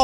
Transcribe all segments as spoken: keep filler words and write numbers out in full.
Oh,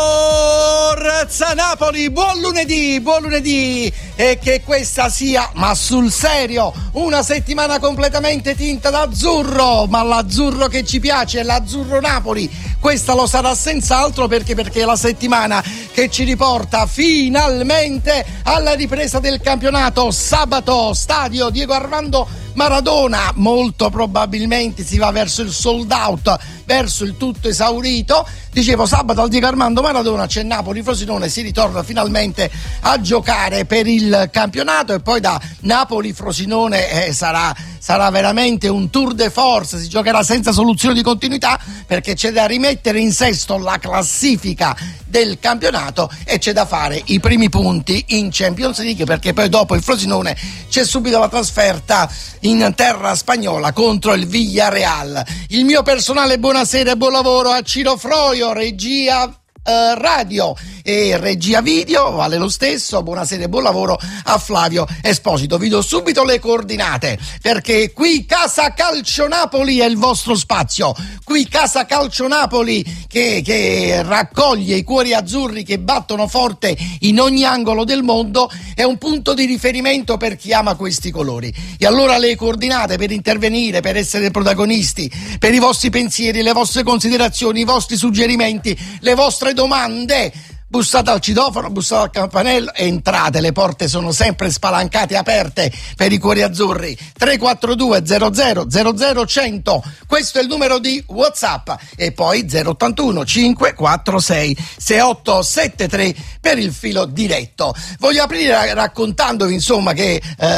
Forza Napoli, buon lunedì, buon lunedì, e che questa sia, ma sul serio, una settimana completamente tinta d'azzurro, ma l'azzurro che ci piace è l'azzurro Napoli. Questa lo sarà senz'altro perché perché è la settimana che ci riporta finalmente alla ripresa del campionato. Sabato, stadio Diego Armando Maradona, molto probabilmente si va verso il sold out, verso il tutto esaurito. Dicevo, sabato al Diego Armando Maradona c'è Napoli-Frosinone, si ritorna finalmente a giocare per il campionato, e poi da Napoli-Frosinone eh, sarà, sarà veramente un tour de force, si giocherà senza soluzione di continuità perché c'è da rimettere in sesto la classifica del campionato e c'è da fare i primi punti in Champions League, perché poi dopo il Frosinone c'è subito la trasferta in terra spagnola contro il Villarreal. Il mio personale buonasera e buon lavoro a Ciro Froio, regia Uh, radio e regia video, vale lo stesso. Buonasera e buon lavoro a Flavio Esposito. Vi do subito le coordinate, perché qui Casa Calcio Napoli è il vostro spazio, qui Casa Calcio Napoli che, che raccoglie i cuori azzurri che battono forte in ogni angolo del mondo, è un punto di riferimento per chi ama questi colori. E allora le coordinate per intervenire, per essere protagonisti, per i vostri pensieri, le vostre considerazioni, i vostri suggerimenti, le vostre domande. Bussate al citofono, bussate al campanello e entrate, le porte sono sempre spalancate e aperte per i cuori azzurri. Tre quattro due zero zero zero zero cento, questo è il numero di WhatsApp, e poi zero ottantuno cinque quattro sei sei otto sette tre per il filo diretto. Voglio aprire raccontandovi insomma che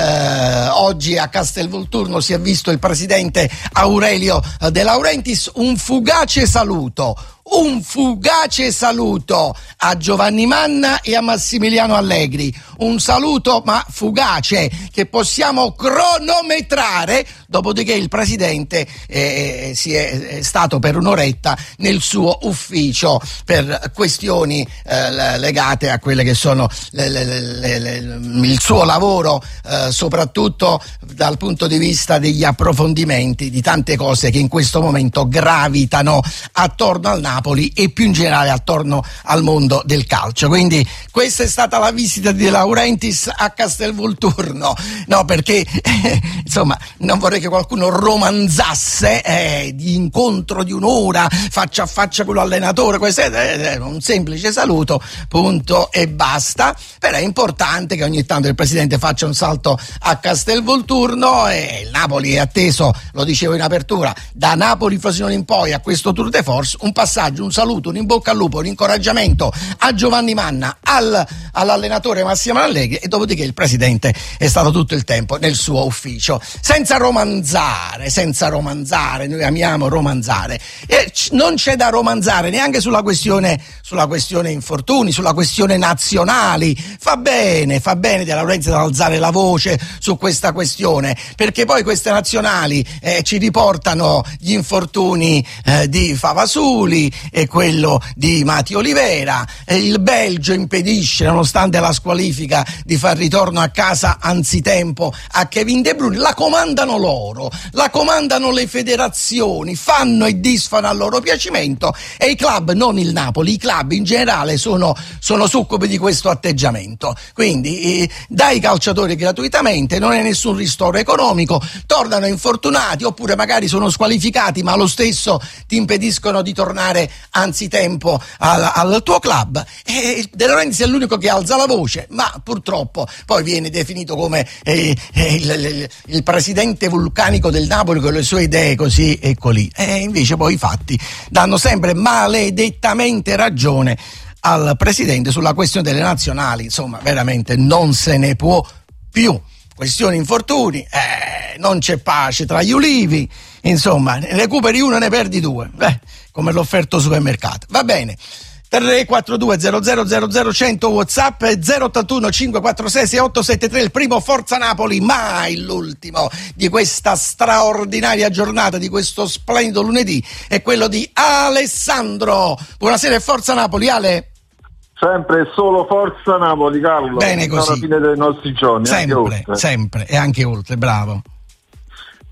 eh, oggi a Castelvolturno si è visto il presidente Aurelio De Laurentiis. Un fugace saluto Un fugace saluto a Giovanni Manna e a Massimiliano Allegri, un saluto ma fugace che possiamo cronometrare, dopodiché il presidente eh, si è, è stato per un'oretta nel suo ufficio per questioni eh, legate a quelle che sono le, le, le, le, il suo lavoro, eh, soprattutto dal punto di vista degli approfondimenti di tante cose che in questo momento gravitano attorno al Napoli e più in generale attorno al mondo del calcio. Quindi questa è stata la visita di De Laurentiis a Castelvolturno, no, perché eh, insomma non vorrei che qualcuno romanzasse eh, di incontro di un'ora faccia a faccia con l'allenatore. Questo è un semplice saluto, punto e basta. Però è importante che ogni tanto il presidente faccia un salto a Castelvolturno, e il Napoli è atteso, lo dicevo in apertura, da Napoli-Frosinone in poi a questo tour de force, un passaggio, un saluto, un in bocca al lupo, un incoraggiamento a Giovanni Manna, al, all'allenatore Massimo Allegri, e dopodiché il presidente è stato tutto il tempo nel suo ufficio. Senza romanzare, senza romanzare, noi amiamo romanzare, e c- non c'è da romanzare neanche sulla questione, sulla questione infortuni, sulla questione nazionali. Fa bene, fa bene De Laurentiis ad alzare la voce su questa questione, perché poi queste nazionali eh, ci riportano gli infortuni eh, di Favasuli e quello di Mati Olivera. Eh, il Belgio impedisce, nonostante la squalifica, di far ritorno a casa anzitempo a Kevin De Bruyne. La comandano loro, la comandano le federazioni, fanno e disfanno a loro piacimento, e i club, non il Napoli, i club in generale sono, sono succubi di questo atteggiamento. Quindi eh, dai calciatori gratuitamente, non è nessun ristoro economico, tornano infortunati oppure magari sono squalificati ma lo stesso ti impediscono di tornare anzitempo al, al tuo club, e De Laurentiis è l'unico che alza la voce, ma purtroppo poi viene definito come eh, eh, il, il, il presidente vulcanico del Napoli con le sue idee così e colì, e invece poi i fatti danno sempre maledettamente ragione al presidente sulla questione delle nazionali. Insomma, veramente non se ne può più. Questioni infortuni, eh, non c'è pace tra gli ulivi, insomma, ne recuperi uno e ne perdi due, beh, come l'offerto supermercato. Va bene. tre quattro due zero zero zero zero cento WhatsApp, zero ottantuno cinque quattro sei sei otto sette tre, il primo Forza Napoli, mai l'ultimo di questa straordinaria giornata, di questo splendido lunedì, è quello di Alessandro. Buonasera e Forza Napoli, Ale. Sempre solo Forza Napoli, Carlo. Bene così. Alla fine dei nostri giorni. Sempre, sempre, e anche oltre, bravo.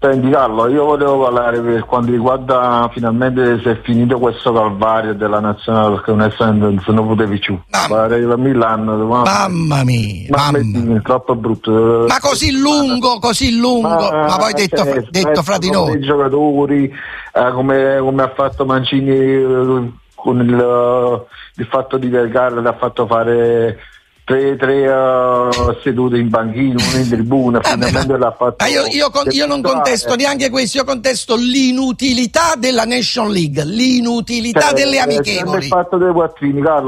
Senti Carlo, io volevo parlare per quanto riguarda finalmente se è finito questo calvario della nazionale, perché onestamente non potevi più. Parlare a Milano, mamma mia, mamma mia. È troppo brutto. Ma così lungo, così lungo, ma, ma poi detto, cioè, detto fra di noi. I giocatori, eh, come, come ha fatto Mancini eh, con il, il fatto di Vergara, l'ha fatto fare tre, tre uh, sedute in banchina, una in tribuna, finalmente l'ha fatto. Ma io, io, con, io non contesto neanche questo, io contesto l'inutilità della Nation League, l'inutilità cioè, delle amichevoli. Il fatto dei quattrini, Carlo.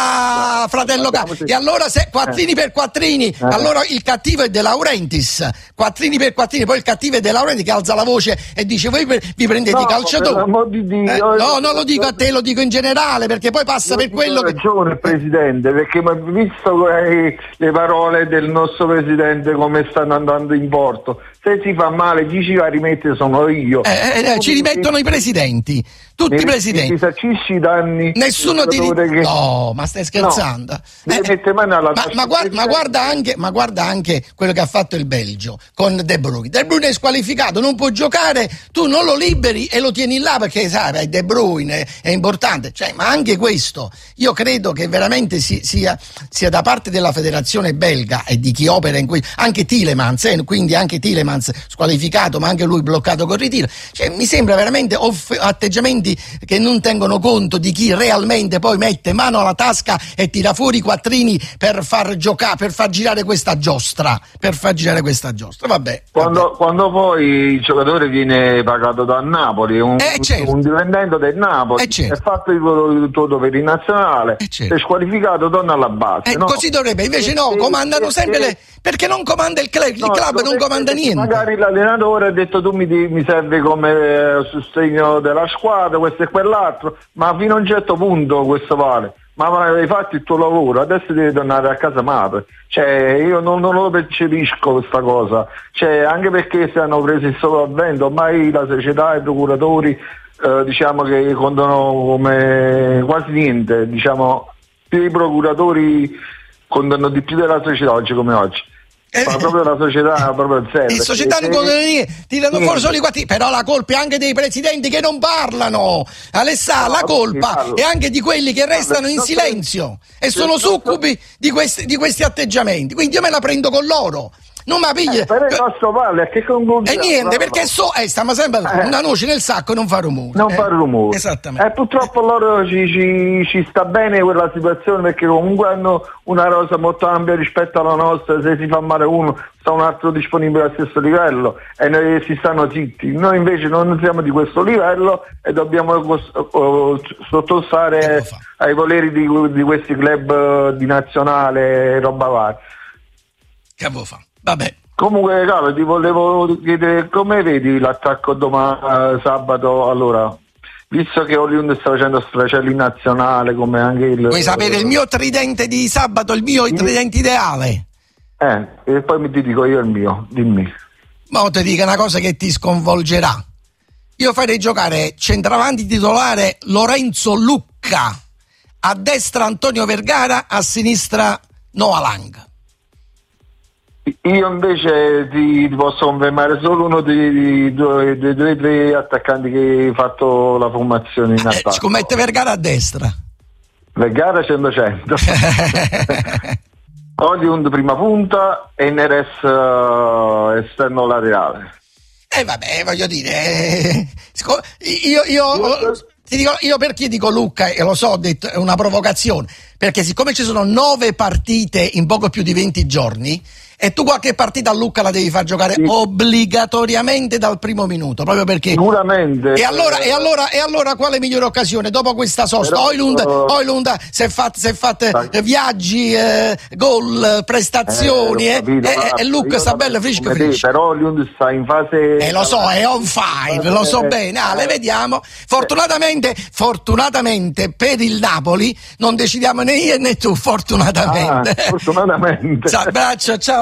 Ah, fratello Carlo. E allora se quattrini eh. per quattrini, eh. allora il cattivo è De Laurentiis. Quattrini per quattrini, poi il cattivo è De Laurentiis che alza la voce e dice voi vi prendete no, i calciatori. Di Dio, eh, no, non lo dico a te, lo dico in generale, perché poi passa per quello che. Ha ragione il Presidente, perché visto le parole del nostro Presidente come stanno andando in porto, se si fa male chi ci va a rimettere sono io. Eh, eh, ci rimettono i presidenti, tutti i presidenti. Ti saccisci i danni. Nessuno ti ri... che... No, ma stai scherzando? No, eh, mette mano alla ma, ma, guarda, ma, guarda anche, ma guarda anche quello che ha fatto il Belgio con De Bruyne. De Bruyne è squalificato, non può giocare, tu non lo liberi e lo tieni là perché sai, De Bruyne è importante. Cioè, ma anche questo, io credo che veramente si, sia, sia da parte della federazione belga e di chi opera in cui anche Tielemans, eh, quindi anche Tielemans squalificato, ma anche lui bloccato con ritiro. Cioè, mi sembra veramente off- atteggiamenti che non tengono conto di chi realmente poi mette mano alla tasca e tira fuori i quattrini per far giocare, per far girare questa giostra, per far girare questa giostra. Vabbè. Quando, vabbè. quando poi il giocatore viene pagato da Napoli, un, eh, certo. un dipendente del Napoli, eh, certo. è fatto il tuo dovere in nazionale, eh, certo. sei squalificato, torna alla base. Eh, no? Così dovrebbe, invece no, eh, comandano eh, sempre eh, le... perché non comanda il club, il no, club non comanda niente. Magari l'allenatore ha detto tu mi, mi serve come eh, sostegno della squadra, questo e quell'altro, ma fino a un certo punto questo vale. Ma hai fatto il tuo lavoro, adesso devi tornare a casa madre. Cioè, io non, non lo percepisco questa cosa. Cioè, anche perché si hanno preso il sopravvento, ormai la società e i procuratori eh, diciamo che contano come quasi niente, diciamo, più i procuratori contano di più della società oggi come oggi. Eh, ma proprio la società proprio zero. Le società non contano niente, tirano fuori solo i quattrini, però la colpa è anche dei presidenti che non parlano. Alessà, no, la colpa è anche di quelli che restano in silenzio e sono succubi di questi, di questi atteggiamenti, quindi io me la prendo con loro. Non mi piglia. Eh, per il nostro palle, che e niente, perché so, eh, stiamo sempre eh. una noce nel sacco e non fa rumore. Non eh. fa rumore. Esattamente. E purtroppo loro ci, ci, ci sta bene quella situazione, perché comunque hanno una rosa molto ampia rispetto alla nostra. Se si fa male uno, sta un altro disponibile al stesso livello e noi si stanno zitti. Noi invece non siamo di questo livello e dobbiamo uh, sottostare ai voleri di, di questi club di nazionale e roba varia. Che vuoi fare? Vabbè. Comunque, Carlo, ti volevo chiedere come vedi l'attacco domani sabato. Allora, visto che Hollywood sta facendo stracelli in nazionale, come anche il. Vuoi sapere il mio tridente di sabato, il mio il... tridente ideale? Eh, e poi mi ti dico io il mio, dimmi. Ma ti dico una cosa che ti sconvolgerà. Io farei giocare centravanti titolare Lorenzo Lucca, a destra Antonio Vergara, a sinistra Noah Lang. Io invece ti, ti posso confermare solo uno dei due o tre attaccanti che hai fatto la formazione in attacco. Eh, scommette Vergara a destra. Vergara cento cento. Hollywood prima punta e Neres uh, esterno laterale. E eh vabbè, voglio dire, eh, io, io, io, ti dico, io perché dico Lucca, e lo so, ho detto, è una provocazione, perché siccome ci sono nove partite in poco più di venti giorni, e tu qualche partita a Lucca la devi far giocare sì. obbligatoriamente dal primo minuto, proprio perché sicuramente. E allora, e allora, e allora quale migliore occasione dopo questa sosta? Oilund, uh, Oilund si è fatto, si è fatto eh, viaggi, eh, gol, prestazioni, eh, capito, eh, e, e Lucca sta bello fresco fresco. Però Oilund sta in fase. Eh lo so, è on fire, lo so bene. Ah, le vediamo. Fortunatamente, fortunatamente per il Napoli non decidiamo né io né tu. Fortunatamente. Ah, fortunatamente. Ciao, abbraccio, ciao.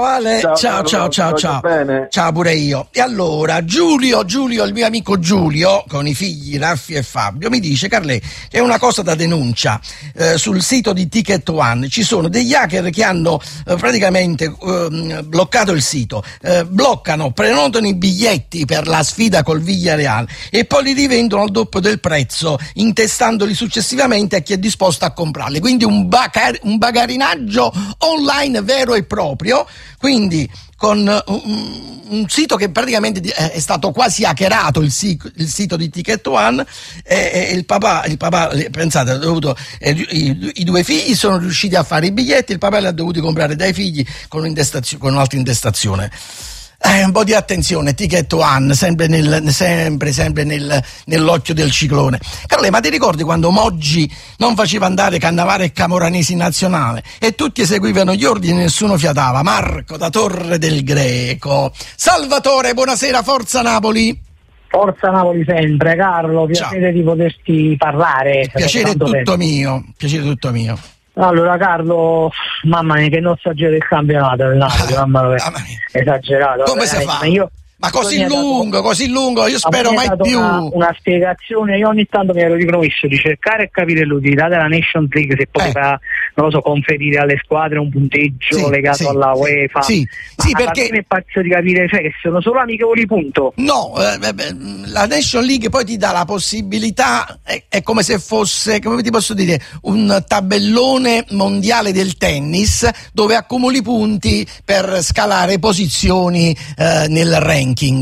Ale, ciao ciao ciao ciao ciao. Bene. Ciao pure io. E allora Giulio, Giulio, il mio amico Giulio con i figli Raffi e Fabio mi dice: Carlè, c'è una cosa da denuncia, eh, sul sito di Ticket One ci sono degli hacker che hanno eh, praticamente eh, bloccato il sito, eh, bloccano, prenotano i biglietti per la sfida col Villarreal e poi li rivendono al doppio del prezzo, intestandoli successivamente a chi è disposto a comprarli, quindi un, bacar- un bagarinaggio online vero e proprio, quindi con un, un sito che praticamente è stato quasi hackerato, il, il sito di Ticket One, e, e il papà, il papà, pensate, ha dovuto, eh, i, i due figli sono riusciti a fare i biglietti, il papà li ha dovuti comprare dai figli con, un'intestazio- con un'altra intestazione. Eh, un po' di attenzione, Ticket One, sempre, nel, sempre, sempre nel, nell'occhio del ciclone. Carle, ma ti ricordi quando Moggi non faceva andare Cannavaro e Camoranesi in nazionale e tutti eseguivano gli ordini e nessuno fiatava? Marco da Torre del Greco. Salvatore, buonasera, forza Napoli. Forza Napoli sempre, Carlo, piacere Ciao. Di poterti parlare. Piacere tutto tempo. mio, piacere tutto mio. Allora Carlo, mamma mia che nostalgia del campionato del Napoli, mamma mia, esagerato. Come si fa? Io, ma così lungo, dato, così lungo, io spero mai più. Una, una spiegazione, io ogni tanto mi ero ripromesso di cercare e capire l'utilità della Nations League, se poteva, eh. non lo so, conferire alle squadre un punteggio sì, legato sì, alla UEFA. Sì, ma sì perché mi è parso di capire, cioè, che sono solo amichevoli, punto. No, eh, la Nations League poi ti dà la possibilità, è, è come se fosse, come ti posso dire, un tabellone mondiale del tennis dove accumuli punti per scalare posizioni eh, nel ranking.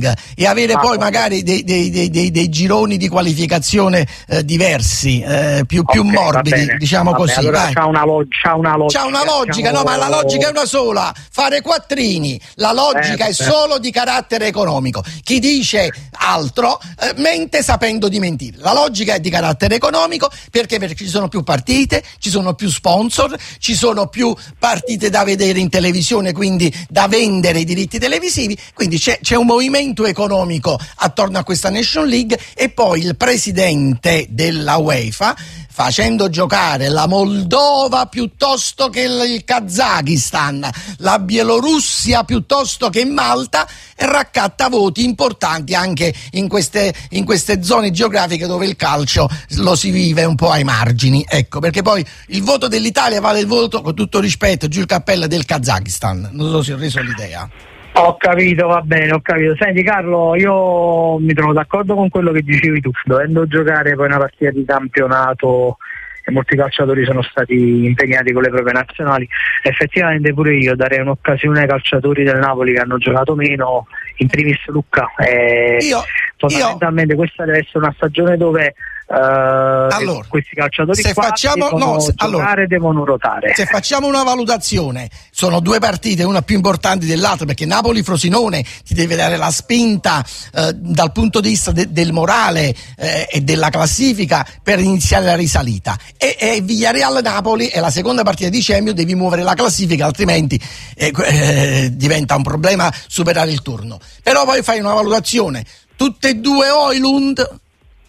E avere ah, poi magari dei, dei, dei, dei, dei gironi di qualificazione eh, diversi, eh, più, più okay, morbidi, diciamo vabbè, così. Allora c'ha una, log- c'ha una logica. C'ha una logica, diciamo... no, ma la logica è una sola: fare quattrini. La logica eh, è solo di carattere economico. Chi dice altro eh, mente sapendo di mentire. La logica è di carattere economico perché, perché ci sono più partite, ci sono più sponsor, ci sono più partite da vedere in televisione, quindi da vendere i diritti televisivi, quindi c'è, c'è un movimento economico attorno a questa Nation League. E poi il presidente della UEFA, facendo giocare la Moldova piuttosto che il Kazakistan, la Bielorussia piuttosto che Malta, raccatta voti importanti anche in queste, in queste zone geografiche dove il calcio lo si vive un po' ai margini. Ecco, perché poi il voto dell'Italia vale il voto, con tutto rispetto, giù il cappello, del Kazakistan. Non so se ho reso l'idea. Ho capito, va bene, ho capito. Senti Carlo, io mi trovo d'accordo con quello che dicevi tu, dovendo giocare poi una partita di campionato e molti calciatori sono stati impegnati con le proprie nazionali, effettivamente pure io darei un'occasione ai calciatori del Napoli che hanno giocato meno, in primis Lucca. Eh, io, fondamentalmente io... questa deve essere una stagione dove Uh, allora, questi calciatori se qua facciamo, devono no, se, giocare, allora, devono ruotare. Se facciamo una valutazione, sono due partite, una più importante dell'altra, perché Napoli-Frosinone ti deve dare la spinta eh, dal punto di vista de- del morale eh, e della classifica per iniziare la risalita, e, e Villarreal-Napoli è la seconda partita di Champions, devi muovere la classifica, altrimenti eh, eh, diventa un problema superare il turno. Però poi fai una valutazione, tutte e due Højlund.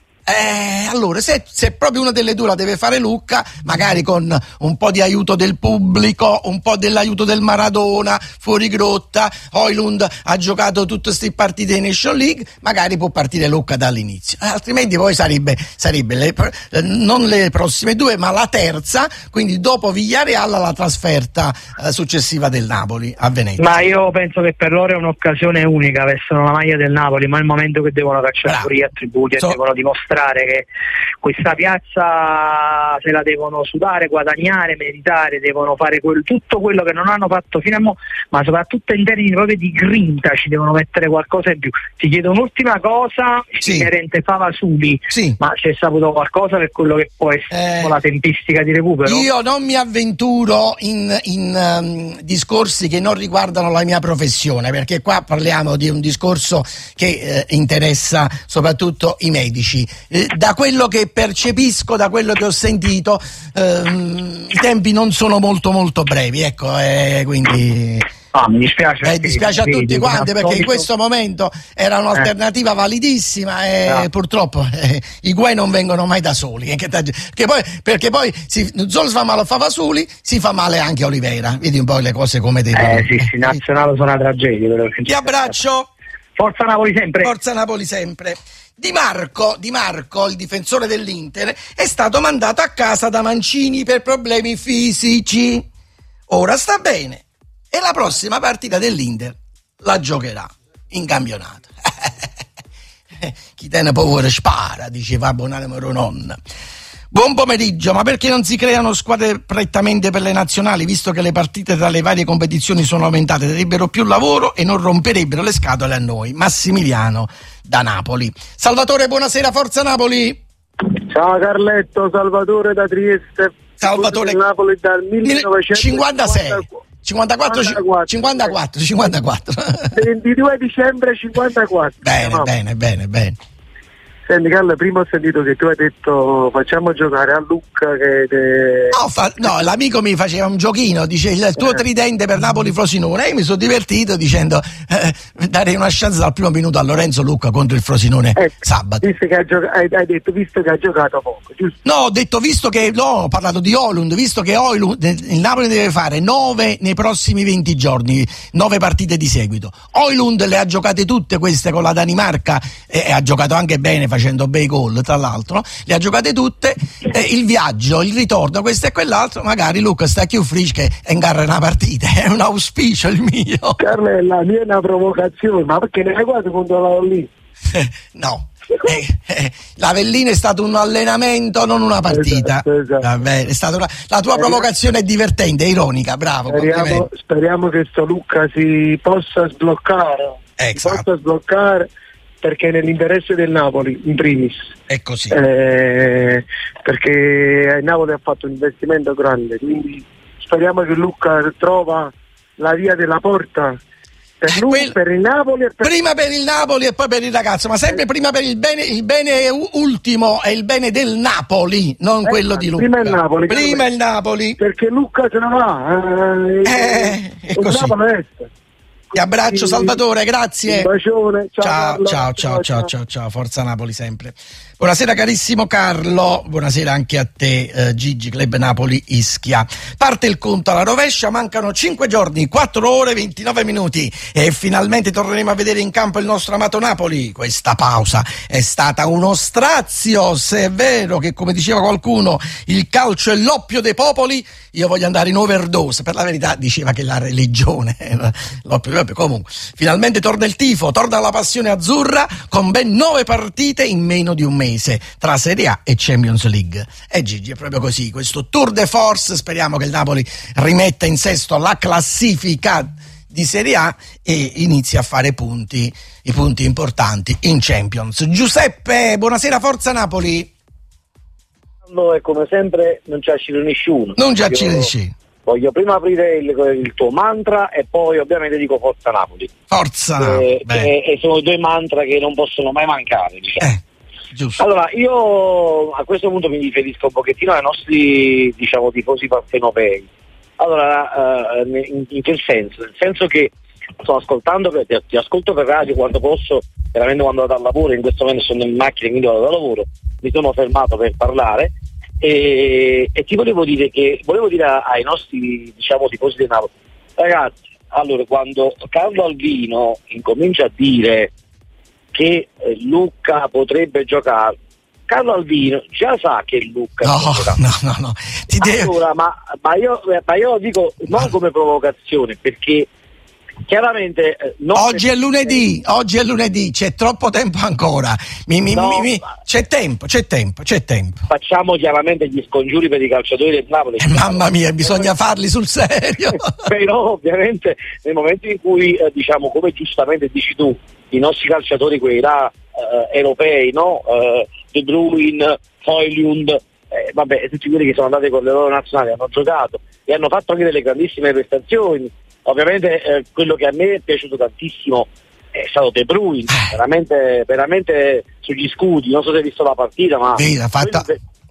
Eh, allora, se, se proprio una delle due la deve fare Lucca, magari con un po' di aiuto del pubblico, un po' dell'aiuto del Maradona, fuori grotta, Højlund ha giocato tutte queste partite in Nation League, magari può partire Lucca dall'inizio. Eh, altrimenti poi sarebbe, sarebbe le, non le prossime due, ma la terza, quindi dopo Villarreal la trasferta eh, successiva del Napoli a Venezia. Ma io penso che per loro è un'occasione unica, vestono la maglia del Napoli, ma è il momento che devono cacciare fuori gli attributi so, e devono dimostrare che questa piazza se la devono sudare, guadagnare, meritare, devono fare quel, tutto quello che non hanno fatto fino a mo', ma soprattutto in termini proprio di grinta ci devono mettere qualcosa in più. Ti chiedo un'ultima cosa, sì, inerente Fava Suli, sì, ma c'è saputo qualcosa per quello che può essere eh, la tempistica di recupero? Io non mi avventuro in, in um, discorsi che non riguardano la mia professione, perché qua parliamo di un discorso che eh, interessa soprattutto i medici. Eh, da quello che percepisco, da quello che ho sentito, ehm, i tempi non sono molto molto brevi, ecco, eh, quindi Ah, mi dispiace. Eh, dispiace a tutti quanti perché in questo momento era un'alternativa eh. validissima e no. purtroppo eh, i guai non vengono mai da soli. Che che poi, perché poi si, non solo si fa male a Favasuli, si fa male anche a Olivera. Vedi un po' le cose come devono. Eh sì, sì, nazionale sono una tragedia. Ti abbraccio. Forza Napoli sempre. Forza Napoli sempre. Di Marco, Di Marco, il difensore dell'Inter, è stato mandato a casa da Mancini per problemi fisici. Ora sta bene. E la prossima partita dell'Inter la giocherà in campionato. Chi te ne povero spara, diceva Bonale Moro nonna. Buon pomeriggio, ma perché non si creano squadre prettamente per le nazionali, visto che le partite tra le varie competizioni sono aumentate, darebbero più lavoro e non romperebbero le scatole a noi. Massimiliano da Napoli. Salvatore, buonasera, Forza Napoli. Ciao Carletto, Salvatore da Trieste. Salvatore Napoli dal millenovecentocinquantasei. cinquantaquattro, cinquantaquattro, cinquantaquattro. ventidue dicembre cinquantaquattro. Bene, no. bene, bene, bene. Senti Carlo, prima ho sentito che tu hai detto facciamo giocare a Lucca che te... no, fa, no, l'amico mi faceva un giochino, dice il tuo eh. tridente per Napoli-Frosinone, e io mi sono divertito dicendo eh, darei una chance dal primo minuto a Lorenzo Lucca contro il Frosinone eh, sabato. Visto che ha gioca- hai, hai detto visto che ha giocato poco, giusto? No, ho detto visto che no, ho parlato di Oilund, visto che Oilund, il Napoli deve fare nove nei prossimi venti giorni, nove partite di seguito. Oilund le ha giocate tutte queste con la Danimarca e, e ha giocato anche bene facendo bei gol, tra l'altro, le ha giocate tutte, eh, il viaggio, il ritorno, questo e quell'altro, magari Luca sta più fresco e ingarra una partita, è un auspicio il mio. Carmella, mia è una provocazione, ma perché ne hai quasi contro la Avellino? No. Eh, eh, l'Avellino è stato un allenamento, non una partita. Esatto, esatto. Vabbè, è stata una... La tua provocazione è divertente, è ironica, bravo. Speriamo, speriamo che sto Lucca si possa sbloccare, eh, si possa sbloccare perché è nell'interesse del Napoli in primis. È così. Eh, perché il Napoli ha fatto un investimento grande, quindi speriamo che Lucca trova la via della porta. Per lui, Quel... per il Napoli e per... prima per il Napoli e poi per il ragazzo, ma sempre eh. prima per il bene, il bene ultimo è il bene del Napoli, non eh, quello di Lucca. Prima il Napoli, prima il Napoli, perché Lucca se ne va. Eh, eh, è così. Napoli è. Ti abbraccio Salvatore, grazie. Un bacione, ciao, ciao, ciao, ciao, ciao, ciao, Forza Napoli sempre. Buonasera carissimo Carlo, buonasera anche a te eh, Gigi, Club Napoli Ischia. Parte il conto alla rovescia, mancano cinque giorni, quattro ore, ventinove minuti e finalmente torneremo a vedere in campo il nostro amato Napoli. Questa pausa è stata uno strazio, se è vero che come diceva qualcuno il calcio è l'oppio dei popoli, io voglio andare in overdose, per la verità diceva che la religione era l'oppio dei popoli. Comunque, finalmente torna il tifo, torna la passione azzurra con ben nove partite in meno di un mese tra Serie A e Champions League. E Gigi è proprio così, questo tour de force, speriamo che il Napoli rimetta in sesto la classifica di Serie A e inizi a fare punti, i punti importanti in Champions. Giuseppe, buonasera Forza Napoli. No, e come sempre non ci accide nessuno. Non ci accide nessuno. Voglio prima aprire il, il tuo mantra e poi ovviamente dico Forza Napoli. Forza Napoli. E, e sono due mantra che non possono mai mancare, diciamo. Eh, giusto. Allora, io a questo punto mi riferisco un pochettino ai nostri, diciamo, tifosi partenopei. Allora, uh, in, in che senso? Nel senso che sto ascoltando, ti, ti ascolto per radio quando posso, veramente quando vado al lavoro, in questo momento sono in macchina, quindi vado al lavoro, mi sono fermato per parlare. E, e ti volevo dire che volevo dire ai nostri, diciamo, tifosi del Napoli, ragazzi, allora quando Carlo Alvino incomincia a dire che eh, Lucca potrebbe giocare, Carlo Alvino già sa che Lucca no no no no ti allora, ma, ma io ma io lo dico non ma... come provocazione, perché chiaramente eh, non oggi è lunedì, oggi è lunedì, c'è troppo tempo ancora. Mi, mi, no, mi, mi, c'è tempo, c'è tempo, c'è tempo. Facciamo chiaramente gli scongiuri per i calciatori del Napoli. Eh, mamma mia, bisogna farli sul serio. Però ovviamente nel momento in cui eh, diciamo, come giustamente dici tu, i nostri calciatori quelli là eh, europei, no? Eh, De Bruyne, Højlund, eh, vabbè, tutti quelli che sono andati con le loro nazionali, hanno giocato e hanno fatto anche delle grandissime prestazioni. Ovviamente eh, quello che a me è piaciuto tantissimo è stato De Bruyne, veramente, veramente sugli scudi, non so se hai visto la partita, ma sì, ha fatto,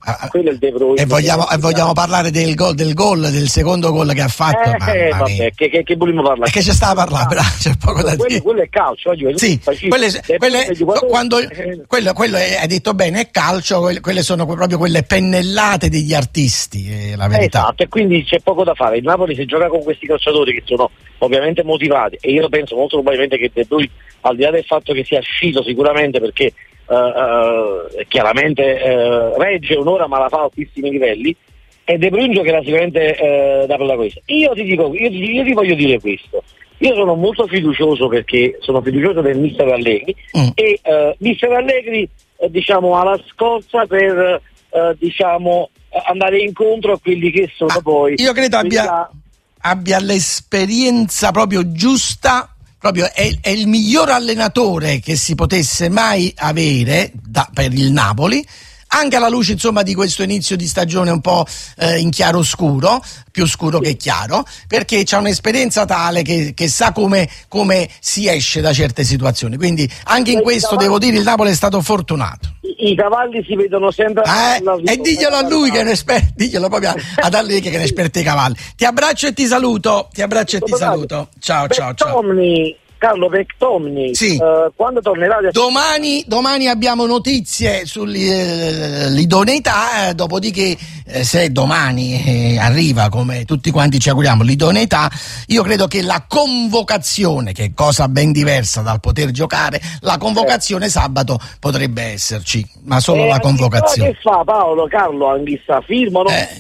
Ah, quello è il De Bruyne. E vogliamo, e vogliamo parlare del gol, del gol, del secondo gol che ha fatto. Eh, vabbè, che, che, che vogliamo parlare? Perché c'è stava a parlare, ah, c'è poco da quello, dire. Quello è calcio, oggi, sì, quelle, quelle, quando, quello, quello è, hai detto bene, è calcio, quelle, quelle sono proprio quelle pennellate degli artisti, è la verità. Esatto, e quindi c'è poco da fare. Il Napoli se gioca con questi calciatori che sono ovviamente motivati, e io penso molto probabilmente che De Bruyne, al di là del fatto che sia uscito sicuramente perché Uh, uh, chiaramente uh, regge un'ora ma la fa a altissimi livelli, e De Bruyne giocherà sicuramente uh, da per questo. Io ti dico, io ti, io ti voglio dire questo, io sono molto fiducioso perché sono fiducioso del mister Allegri mm. e uh, mister Allegri uh, diciamo ha la scorza per uh, diciamo andare incontro a quelli che sono ah, poi io credo abbia, abbia l'esperienza proprio giusta. Proprio è, è il miglior allenatore che si potesse mai avere da, per il Napoli, anche alla luce insomma di questo inizio di stagione un po' eh, in chiaro scuro, più scuro che chiaro, perché c'ha un'esperienza tale che, che sa come, come si esce da certe situazioni, quindi anche in questo devo dire il Napoli è stato fortunato. I, i cavalli si vedono sempre eh, e diglielo a lui che è un esperto, diglielo proprio ad Allegri che è un esperto dei cavalli. Ti abbraccio e ti saluto, ti abbraccio e ti saluto. Ciao, ciao, ciao. Carlo Bectomni, sì. uh, quando tornerà? Domani, domani abbiamo notizie sull'idoneità, eh, dopodiché eh, se domani eh, arriva, come tutti quanti ci auguriamo, l'idoneità, io credo che la convocazione, che è cosa ben diversa dal poter giocare, la convocazione eh. sabato potrebbe esserci, ma solo eh, la convocazione. Che fa Paolo? Carlo Anghissa firma o non? Eh,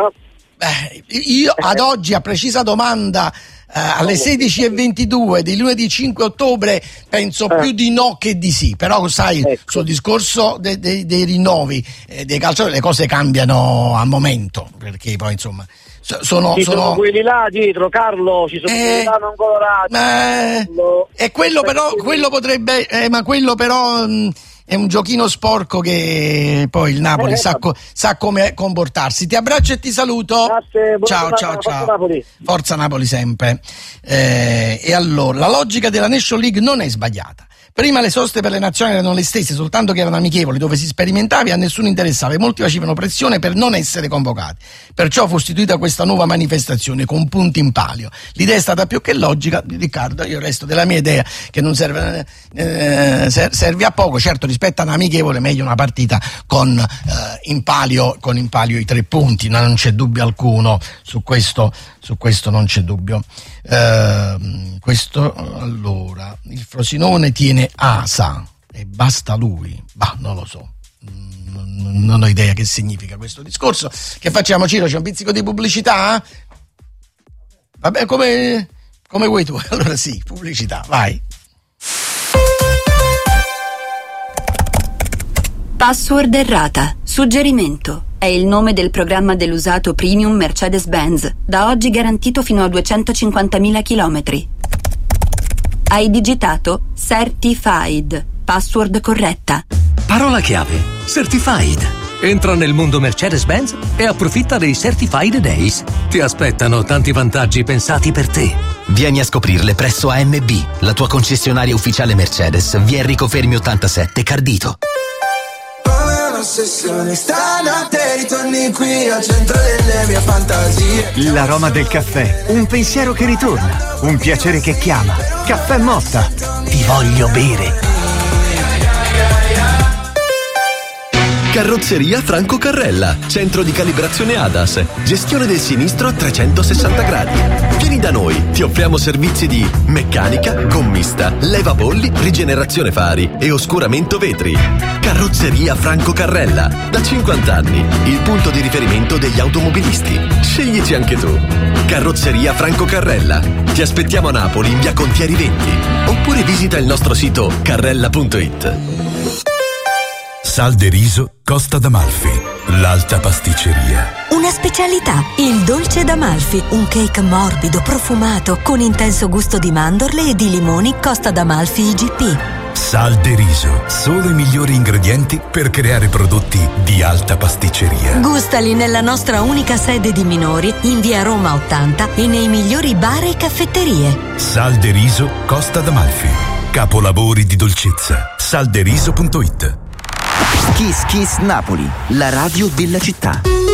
eh, io ad oggi, a precisa domanda, Uh, alle sedici e ventidue di lunedì cinque ottobre penso eh. più di no che di sì, però sai ecco. sul discorso de- de- dei rinnovi eh, dei calciatori le cose cambiano al momento, perché poi insomma so- sono, ci sono... sono quelli là dietro, Carlo, ci sono eh, quelli là non colorati, eh, e quello però quello potrebbe eh, ma quello però mh, è un giochino sporco che poi il Napoli eh, sa, co- sa come comportarsi. Ti abbraccio e ti saluto. Grazie, ciao, ciao, ciao. Forza Napoli, Forza Napoli sempre. Eh, e allora, la logica della Nation League non è sbagliata. Prima le soste per le nazionali erano le stesse, soltanto che erano amichevoli, dove si sperimentava e a nessuno interessava, e molti facevano pressione per non essere convocati. Perciò fu istituita questa nuova manifestazione con punti in palio. L'idea è stata più che logica, Riccardo, io resto della mia idea che non serve, eh, serve a poco, certo rispetto a un amichevole meglio una partita con eh, in palio, con in palio i tre punti, non c'è dubbio alcuno, su questo, su questo non c'è dubbio. Uh, questo allora il Frosinone tiene Asa e basta lui, bah, non lo so, non, non ho idea che significa questo discorso. Che facciamo, Ciro? C'è un pizzico di pubblicità? Vabbè, come, come vuoi tu. Allora sì, pubblicità, vai. Password errata. Suggerimento. È il nome del programma dell'usato premium Mercedes-Benz, da oggi garantito fino a duecentocinquantamila chilometri. Hai digitato Certified. Password corretta. Parola chiave. Certified. Entra nel mondo Mercedes-Benz e approfitta dei Certified Days. Ti aspettano tanti vantaggi pensati per te. Vieni a scoprirle presso A M B, la tua concessionaria ufficiale Mercedes, via Enrico Fermi ottantasette, Cardito. Stanotte ritorni qui al centro delle mie fantasie. L'aroma del caffè, un pensiero che ritorna, un piacere che chiama. Caffè Motta, ti voglio bere. Carrozzeria Franco Carrella, centro di calibrazione A D A S, gestione del sinistro a trecentosessanta gradi. Vieni da noi, ti offriamo servizi di meccanica, gommista, levabolli, rigenerazione fari e oscuramento vetri. Carrozzeria Franco Carrella, da cinquanta anni, il punto di riferimento degli automobilisti. Sceglici anche tu. Carrozzeria Franco Carrella. Ti aspettiamo a Napoli in via Contieri venti, oppure visita il nostro sito carrella punto it. Sal de riso Costa d'Amalfi, l'alta pasticceria. Una specialità, il dolce d'Amalfi, un cake morbido, profumato, con intenso gusto di mandorle e di limoni Costa d'Amalfi I G P. Sal de riso, solo i migliori ingredienti per creare prodotti di alta pasticceria. Gustali nella nostra unica sede di Minori, in via Roma ottanta e nei migliori bar e caffetterie. Sal de riso Costa d'Amalfi, capolavori di dolcezza. sal de riso punto it. Kiss Kiss Napoli, la radio della città.